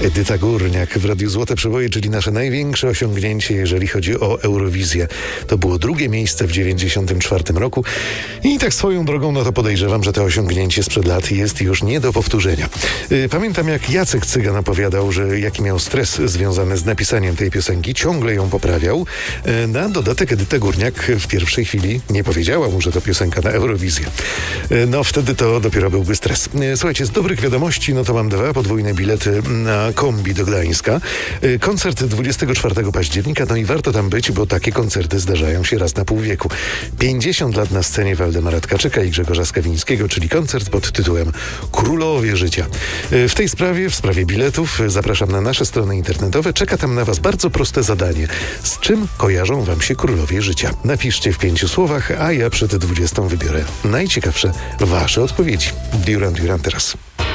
Edyta Górniak w Radiu Złote Przeboje, czyli nasze największe osiągnięcie, jeżeli chodzi o Eurowizję. To było drugie miejsce w 1994 roku i tak swoją drogą, no to podejrzewam, że to osiągnięcie sprzed lat jest już nie do powtórzenia. Pamiętam, jak Jacek Cygan opowiadał, że jaki miał stres związany z napisaniem tej piosenki, ciągle ją poprawiał. Na dodatek Edyta Górniak w pierwszej chwili nie powiedziała mu, że to piosenka na Eurowizję. No wtedy to dopiero byłby stres. Słuchajcie, z dobrych wiadomości, no to mam 2 podwójne bilety na kombi do Gdańska. Koncert 24 października, no i warto tam być, bo takie koncerty zdarzają się raz na pół wieku. 50 lat na scenie Waldemara Tkaczyka i Grzegorza Skawińskiego, czyli koncert pod tytułem Królowie Życia. W tej sprawie, w sprawie biletów, zapraszam na nasze strony internetowe. Czeka tam na Was bardzo proste zadanie. Z czym kojarzą Wam się Królowie Życia? Napiszcie w 5 słowach, a ja przed 20 wybiorę najciekawsze Wasze odpowiedzi. Duran Duran teraz.